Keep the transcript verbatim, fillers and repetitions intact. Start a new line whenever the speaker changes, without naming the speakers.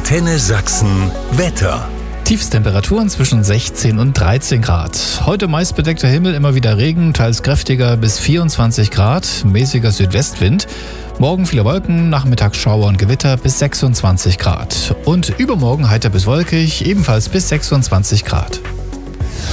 Antenne Sachsen Wetter.
Tiefstemperaturen zwischen sechzehn und dreizehn Grad. Heute meist bedeckter Himmel, immer wieder Regen, teils kräftiger bis vierundzwanzig Grad, mäßiger Südwestwind. Morgen viele Wolken, nachmittags Schauer und Gewitter bis sechsundzwanzig Grad. Und übermorgen heiter bis wolkig, ebenfalls bis sechsundzwanzig Grad.